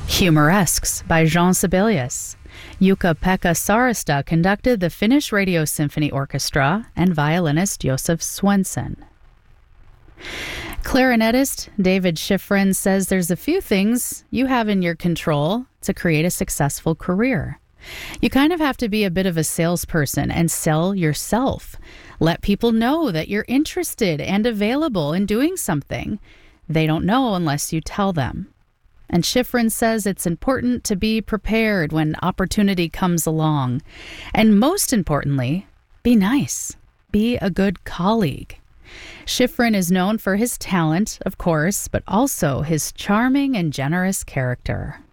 Humoresques by Jean Sibelius. Jukka-Pekka Saarista conducted the Finnish Radio Symphony Orchestra and violinist Josef Svensson. Clarinetist David Schifrin says there's a few things you have in your control to create a successful career. You kind of have to be a bit of a salesperson and sell yourself. Let people know that you're interested and available in doing something. They don't know unless you tell them. And Schifrin says it's important to be prepared when opportunity comes along. And most importantly, be nice. Be a good colleague. Schifrin is known for his talent, of course, but also his charming and generous character.